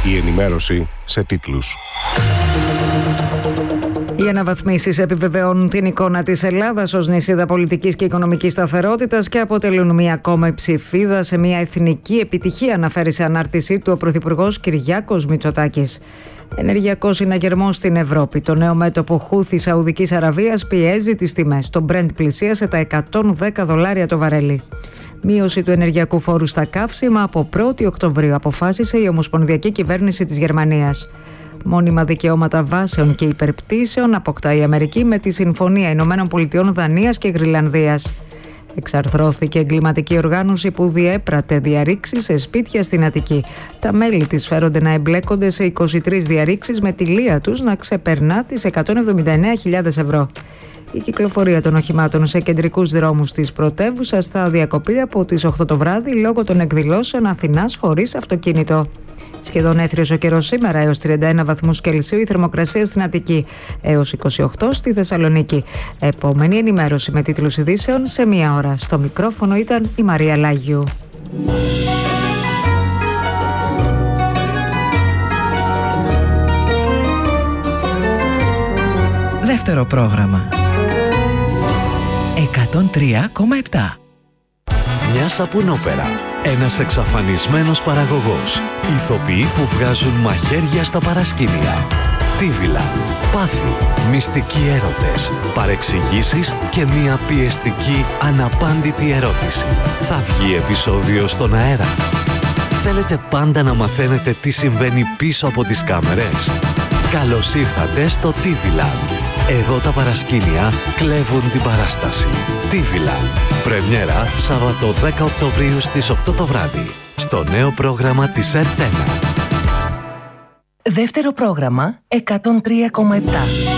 Η ενημέρωση σε τίτλους. Οι αναβαθμίσεις επιβεβαιώνουν την εικόνα της Ελλάδας ως νησίδα πολιτικής και οικονομικής σταθερότητας και αποτελούν μια ακόμα ψηφίδα σε μια εθνική επιτυχία, αναφέρει σε ανάρτησή του ο Πρωθυπουργός Κυριάκος Μητσοτάκης. Ενεργειακός συναγερμός στην Ευρώπη. Το νέο μέτωπο Χούθη Σαουδικής Αραβίας πιέζει τις τιμές. Το Brent πλησίασε τα $110 το βαρέλι. Μείωση του ενεργειακού φόρου στα καύσιμα από 1η Οκτωβρίου, αποφάσισε η Ομοσπονδιακή Κυβέρνηση της Γερμανίας. Μόνιμα δικαιώματα βάσεων και υπερπτήσεων αποκτά η Αμερική με τη Συμφωνία Ηνωμένων Πολιτειών, Δανίας και Γροιλανδίας. Εξαρθρώθηκε εγκληματική οργάνωση που διέπρατε διαρρήξεις σε σπίτια στην Αττική. Τα μέλη της φέρονται να εμπλέκονται σε 23 διαρρήξεις με τη λία τους να ξεπερνά τις 179.000 ευρώ. Η κυκλοφορία των οχημάτων σε κεντρικούς δρόμους της πρωτεύουσας θα διακοπεί από τις 8 το βράδυ λόγω των εκδηλώσεων Αθηνάς χωρίς αυτοκίνητο. Σχεδόν έθριος ο καιρός σήμερα, έως 31 βαθμούς Κελσίου η θερμοκρασία στην Αττική, έως 28 στη Θεσσαλονίκη. Επόμενη ενημέρωση με τίτλους ειδήσεων σε μία ώρα. Στο μικρόφωνο ήταν η Μαρία Λάγιου. Δεύτερο πρόγραμμα. 103,7. Μια σαπουνόπερα. Ένας εξαφανισμένος παραγωγός. Ηθοποιοί που βγάζουν μαχαίρια στα παρασκήνια. Τίβιλαντ. Πάθη. Μυστικοί έρωτες. Παρεξηγήσεις και μια πιεστική αναπάντητη ερώτηση. Θα βγει επεισόδιο στον αέρα? Θέλετε πάντα να μαθαίνετε τι συμβαίνει πίσω από τις κάμερες? Καλώς ήρθατε στο Τίβιλαντ. Εδώ τα παρασκήνια κλέβουν την παράσταση. Τίβιλαντ. Πρεμιέρα Σάββατο 10 Οκτωβρίου στις 8 το βράδυ. Στο νέο πρόγραμμα της ΕΡΤ1. Δεύτερο πρόγραμμα 103,7.